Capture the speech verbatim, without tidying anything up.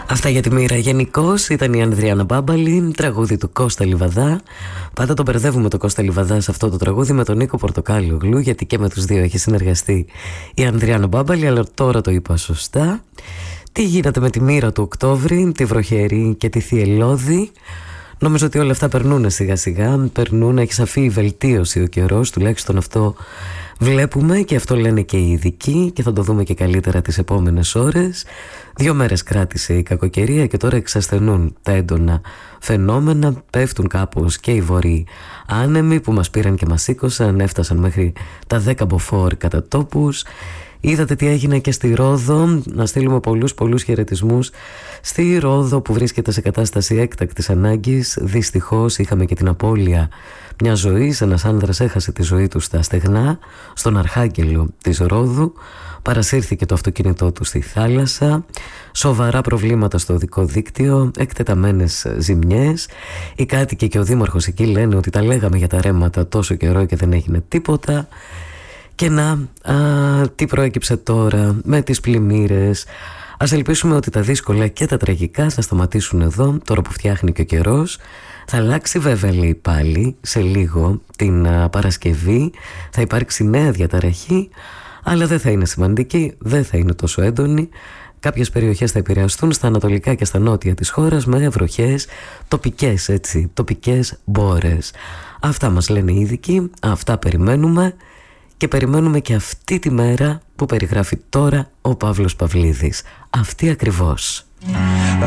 Αυτά για τη μοίρα. Γενικώς ήταν η Ανδριάννα Μπάμπαλη, τραγούδι του Κώστα Λιβαδά. Πάντα τον μπερδεύουμε το Κώστα Λιβαδά σε αυτό το τραγούδι με τον Νίκο Πορτοκάλογλου, γιατί και με τους δύο έχει συνεργαστεί η Ανδριάννα Μπάμπαλη, αλλά τώρα το είπα σωστά. Τι γίνεται με τη μοίρα του Οκτώβρη, τη βροχερή και τη θυελλώδη? Νομίζω ότι όλα αυτά περνούν σιγά σιγά, περνούν, έχει σαφή βελτίωση ο καιρός, τουλάχιστον αυτό βλέπουμε και αυτό λένε και οι ειδικοί και θα το δούμε και καλύτερα τις επόμενες ώρες. Δύο μέρες κράτησε η κακοκαιρία και τώρα εξασθενούν τα έντονα φαινόμενα, πέφτουν κάπως και οι βορείοι άνεμοι που μας πήραν και μας σήκωσαν, έφτασαν μέχρι τα δέκα μποφόρ κατά τόπους. Είδατε τι έγινε και στη Ρόδο, να στείλουμε πολλούς πολλούς χαιρετισμούς στη Ρόδο που βρίσκεται σε κατάσταση έκτακτης ανάγκης. Δυστυχώς είχαμε και την απώλεια μια ζωής, ένας άνδρας έχασε τη ζωή του στα στεγνά, στον Αρχάγγελο της Ρόδου, παρασύρθηκε το αυτοκίνητό του στη θάλασσα, σοβαρά προβλήματα στο οδικό δίκτυο, εκτεταμένες ζημιές. Οι κάτοικοι και ο δήμαρχος εκεί λένε ότι τα λέγαμε για τα ρέματα τόσο καιρό και δεν έγινε τίποτα. Και να, α, τι προέκυψε τώρα με τις πλημμύρες. Ας ελπίσουμε ότι τα δύσκολα και τα τραγικά θα σταματήσουν εδώ, τώρα που φτιάχνει και ο καιρός. Θα αλλάξει βέβαια, λέει, πάλι σε λίγο την α, Παρασκευή. Θα υπάρξει νέα διαταραχή, αλλά δεν θα είναι σημαντική, δεν θα είναι τόσο έντονη. Κάποιες περιοχές θα επηρεαστούν στα ανατολικά και στα νότια της χώρας με βροχές τοπικές, έτσι, τοπικές μπόρες. Αυτά μας λένε οι ειδικοί, αυτά περιμένουμε. Και περιμένουμε και αυτή τη μέρα που περιγράφει τώρα ο Παύλος Παυλίδης. Αυτή ακριβώς.